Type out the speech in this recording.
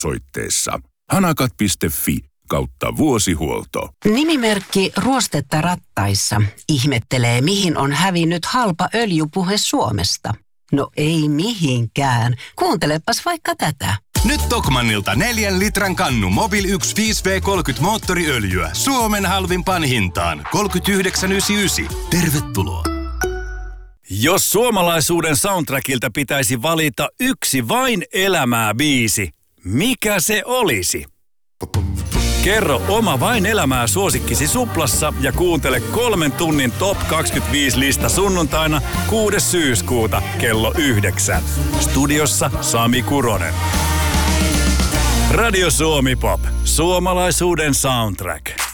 osoitteessa hanakat.fi/vuosihuolto. Nimimerkki Ruostetta rattaissa ihmettelee, mihin on hävinnyt halpa öljypuhe Suomesta. No ei mihinkään. Kuuntelepas vaikka tätä. Nyt Tokmannilta 4 litran kannu Mobil 1 5V30 moottoriöljyä. Suomen halvimpaan hintaan. 39,99. Tervetuloa. Jos suomalaisuuden soundtrackilta pitäisi valita yksi vain elämää biisi, mikä se olisi? Kerro oma vain elämää suosikkisi Suplassa ja kuuntele 3 tunnin Top 25-lista sunnuntaina 6. syyskuuta kello 9. Studiossa Sami Kuronen. Radio Suomi Pop. Suomalaisuuden soundtrack.